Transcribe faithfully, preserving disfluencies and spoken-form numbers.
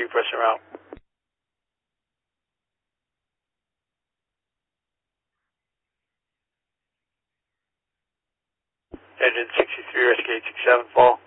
two, pressing route. Engine sixty-three, rescue eight six seven, fall.